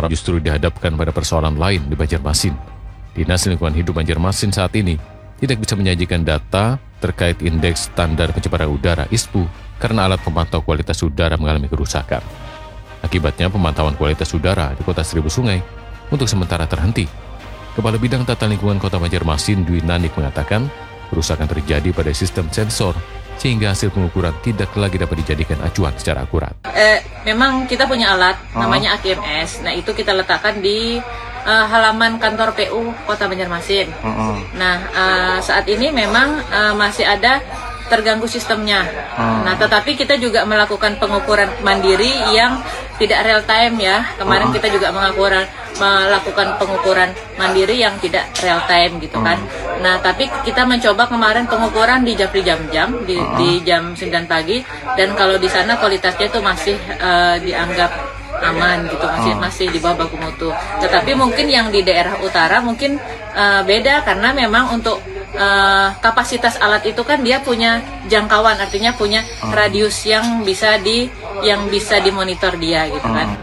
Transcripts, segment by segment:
Utara justru dihadapkan pada persoalan lain di Banjarmasin. Dinas Lingkungan Hidup Banjarmasin saat ini tidak bisa menyajikan data terkait indeks standar pencemaran udara (ISPU) karena alat pemantau kualitas udara mengalami kerusakan. Akibatnya pemantauan kualitas udara di Kota Seribu Sungai untuk sementara terhenti. Kepala Bidang Tata Lingkungan Kota Banjarmasin Dwi Nanik mengatakan kerusakan terjadi pada sistem sensor sehingga hasil pengukuran tidak lagi dapat dijadikan acuan secara akurat. Memang kita punya alat namanya AKMS. Nah, itu kita letakkan di halaman kantor PU Kota Banjarmasin. Nah, saat ini memang masih ada terganggu sistemnya. Nah, tetapi kita juga melakukan pengukuran mandiri yang tidak real time ya. Kemarin kita juga melakukan pengukuran mandiri yang tidak real time gitu kan. Nah, tapi kita mencoba kemarin pengukuran di jam-jam di jam 9 pagi dan kalau di sana kualitasnya itu masih dianggap aman gitu, masih di bawah baku mutu. Tetapi mungkin yang di daerah utara mungkin beda karena memang untuk kapasitas alat itu kan dia punya jangkauan, artinya punya radius yang bisa dimonitor dia gitu kan.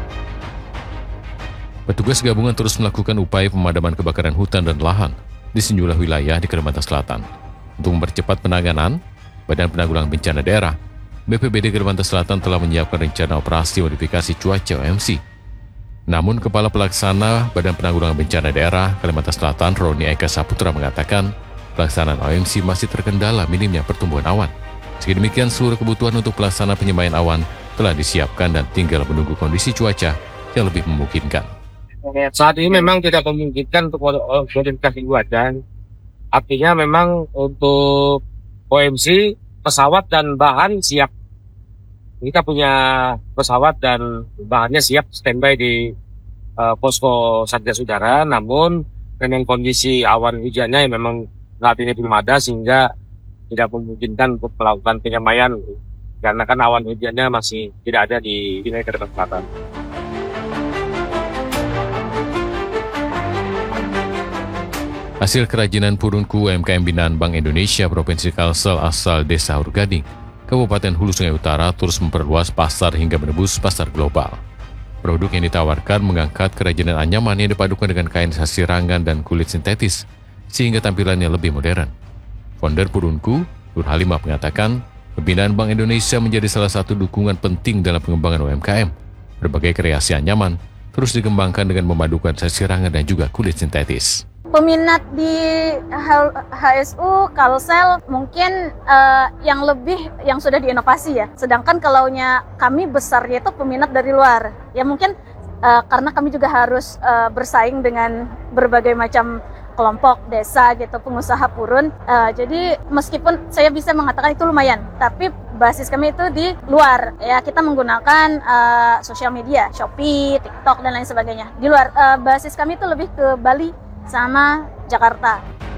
Petugas gabungan terus melakukan upaya pemadaman kebakaran hutan dan lahan di sejumlah wilayah di Kalimantan Selatan. Untuk mempercepat penanganan, Badan Penanggulangan Bencana Daerah BPBD Kalimantan Selatan telah menyiapkan rencana operasi modifikasi cuaca (OMC). Namun, Kepala Pelaksana Badan Penanggulangan Bencana Daerah Kalimantan Selatan Roni Eka Saputra mengatakan pelaksanaan OMC masih terkendala minimnya pertumbuhan awan. Meski demikian, seluruh kebutuhan untuk pelaksanaan penyemayan awan telah disiapkan dan tinggal menunggu kondisi cuaca yang lebih memungkinkan. Saat ini memang tidak memungkinkan untuk modifikasi cuaca. Artinya memang untuk OMC pesawat dan bahan siap. Kita punya pesawat dan bahannya siap standby di posko Satgas Udara. Namun dengan kondisi awan hujannya yang memang saat ini belum ada sehingga tidak memungkinkan untuk melakukan penyemaian karena kan awan hujannya masih tidak ada di wilayah Kalimantan Selatan. Hasil kerajinan purunku UMKM binaan Bank Indonesia Provinsi Kalsel asal Desa Hurgading, Kabupaten Hulu Sungai Utara terus memperluas pasar hingga menembus pasar global. Produk yang ditawarkan mengangkat kerajinan anyaman yang dipadukan dengan kain sasirangan dan kulit sintetis, sehingga tampilannya lebih modern. Founder Purunku, Nur Halimah mengatakan, pembinaan Bank Indonesia menjadi salah satu dukungan penting dalam pengembangan UMKM. Berbagai kreasi anyaman terus dikembangkan dengan memadukan sasirangan dan juga kulit sintetis. Peminat di HSU Kalsel mungkin yang sudah diinovasi ya. Sedangkan kalaunya kami besarnya itu peminat dari luar. Ya mungkin karena kami juga harus bersaing dengan berbagai macam kelompok desa gitu, pengusaha purun. Jadi meskipun saya bisa mengatakan itu lumayan, tapi basis kami itu di luar. Ya kita menggunakan sosial media, Shopee, TikTok dan lain sebagainya. Di luar basis kami itu lebih ke Bali sama Jakarta.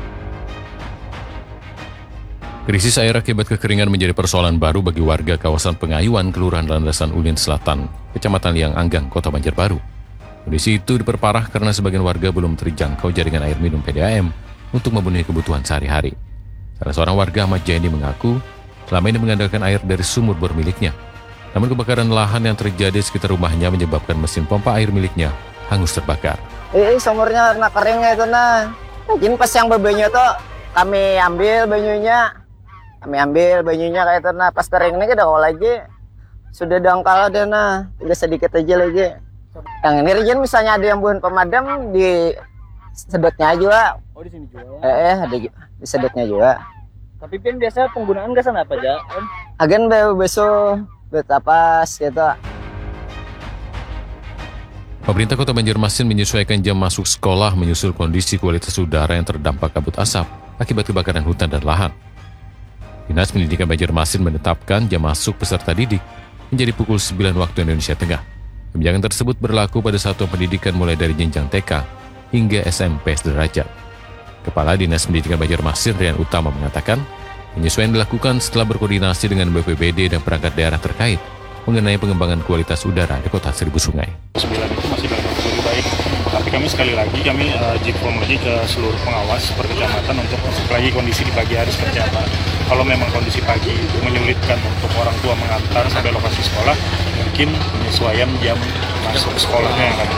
Krisis air akibat kekeringan menjadi persoalan baru bagi warga kawasan Pengayuan, Kelurahan Landasan Ulin Selatan, Kecamatan Liang Anggang, Kota Banjarbaru. Kondisi itu diperparah karena sebagian warga belum terjangkau jaringan air minum PDAM untuk memenuhi kebutuhan sehari-hari. Salah seorang warga, Ahmad Jaini, mengaku selama ini mengandalkan air dari sumur bor miliknya. Namun kebakaran lahan yang terjadi di sekitar rumahnya menyebabkan mesin pompa air miliknya hangus terbakar. Sumurnya karena keringnya itu nah. Jadi pas yang bebanyu tuh kami ambil banyunya kayak itu nah. Pas kering ini kita lagi sudah dangkal ada nah, udah sedikit aja lagi. Yang ini Rijin misalnya ada yang bukan pemadam di sedotnya juga. Oh di sini juga. Ada di sedotnya juga. Tapi Pin biasa penggunaan gasan apa aja? Agen beso betapas gitu. Pemerintah Kota Banjarmasin menyesuaikan jam masuk sekolah menyusul kondisi kualitas udara yang terdampak kabut asap akibat kebakaran hutan dan lahan. Dinas Pendidikan Banjarmasin menetapkan jam masuk peserta didik menjadi pukul 9 waktu Indonesia Tengah. Kebijakan tersebut berlaku pada satuan pendidikan mulai dari jenjang TK hingga SMP sederajat. Kepala Dinas Pendidikan Banjarmasin Rian Utama mengatakan, penyesuaian dilakukan setelah berkoordinasi dengan BPBD dan perangkat daerah terkait mengenai pengembangan kualitas udara di Kota Seribu Sungai. 9 itu masih dalam lebih baik, tapi kami sekali lagi jipom lagi ke seluruh pengawas per kecamatan untuk masuk lagi kondisi di pagi hari seperti apa. Kalau memang kondisi pagi itu menyulitkan untuk orang tua mengantar sampai lokasi sekolah, mungkin penyesuaian jam masuk sekolahnya yang kami